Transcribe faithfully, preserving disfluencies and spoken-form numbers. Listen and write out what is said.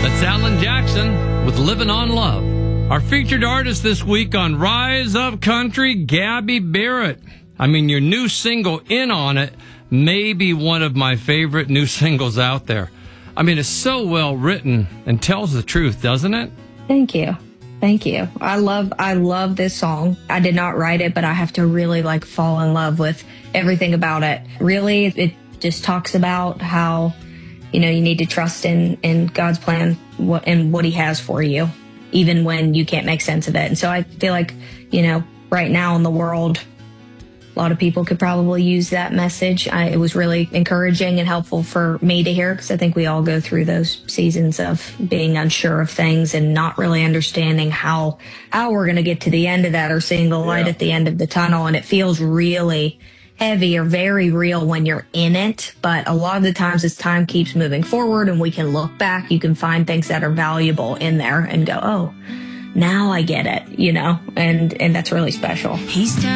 That's Alan Jackson with Living on Love. Our featured artist this week on Rise Up Country, Gabby Barrett. I mean, your new single, In On It, may be one of my favorite new singles out there. I mean, it's so well written and tells the truth, doesn't it? Thank you. Thank you. I love, I love this song. I did not write it, but I have to really like fall in love with everything about it. Really, it just talks about how, you know, you need to trust in, in God's plan and what he has for you, even when you can't make sense of it. And so I feel like, you know, right now in the world, a lot of people could probably use that message. I, it was really encouraging and helpful for me to hear, because I think we all go through those seasons of being unsure of things and not really understanding how, how we're going to get to the end of that or seeing the light yeah. at the end of the tunnel. And it feels really heavy or very real when you're in it. But a lot of the times as time keeps moving forward and we can look back, you can find things that are valuable in there and go, oh, now I get it, you know, and, and that's really special. He's